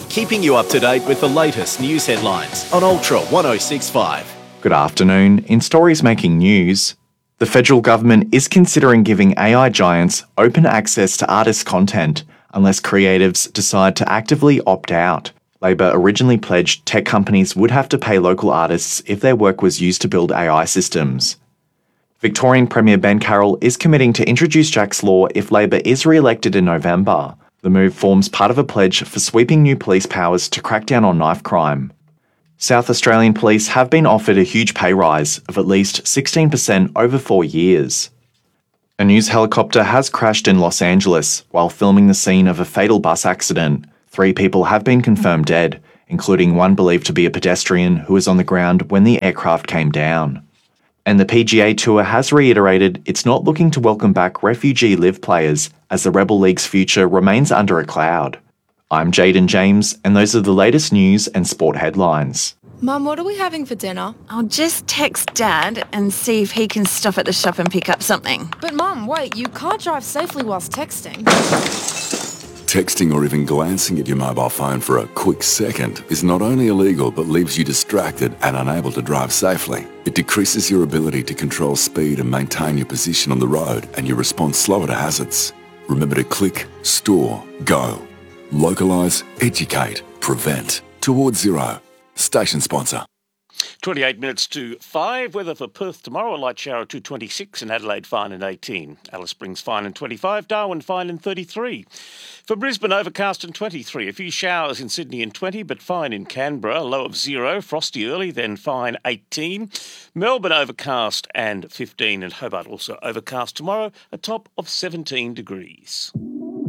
keeping you up to date with the latest news headlines on Ultra 1065. Good afternoon. In stories making news, the federal government is considering giving AI giants open access to artists' content unless creatives decide to actively opt out. Labor originally pledged tech companies would have to pay local artists if their work was used to build AI systems. Victorian Premier Ben Carroll is committing to introduce Jack's Law if Labor is re-elected in November. The move forms part of a pledge for sweeping new police powers to crack down on knife crime. South Australian police have been offered a huge pay rise of at least 16% over 4 years. A news helicopter has crashed in Los Angeles while filming the scene of a fatal bus accident. 3 people have been confirmed dead, including one believed to be a pedestrian who was on the ground when the aircraft came down. And the PGA Tour has reiterated it's not looking to welcome back refugee live players as the Rebel League's future remains under a cloud. I'm Jaden James, and those are the latest news and sport headlines. Mum, what are we having for dinner? I'll just text Dad and see if he can stop at the shop and pick up something. But Mum, wait, you can't drive safely whilst texting. Texting or even glancing at your mobile phone for a quick second is not only illegal but leaves you distracted and unable to drive safely. It decreases your ability to control speed and maintain your position on the road, and you respond slower to hazards. Remember to click, store, go. Localise, educate, prevent. Towards Zero. Station sponsor. 28 minutes to 5. Weather for Perth tomorrow, a light shower to 26 and Adelaide fine and 18. Alice Springs fine and 25, Darwin fine and 33. For Brisbane, overcast and 23. A few showers in Sydney and 20, but fine in Canberra, low of 0. Frosty early, then fine 18. Melbourne overcast and 15, and Hobart also overcast tomorrow, a top of 17 degrees.